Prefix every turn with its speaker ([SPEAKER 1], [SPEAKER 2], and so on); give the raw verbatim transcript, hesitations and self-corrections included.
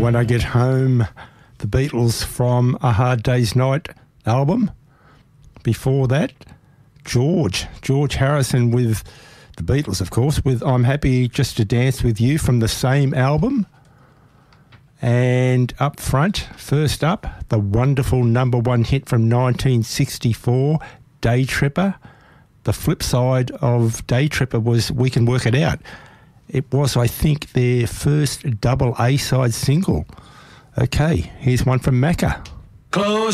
[SPEAKER 1] When I Get Home, the Beatles from A Hard Day's Night album. Before that, George, George Harrison with the Beatles, of course, with I'm Happy Just to Dance With You from the same album. And up front, first up, the wonderful number one hit from nineteen sixty-four, Day Tripper. The flip side of Day Tripper was We Can Work It Out. It was, I think, their first double A-side single. Okay, here's one from Macca.
[SPEAKER 2] Close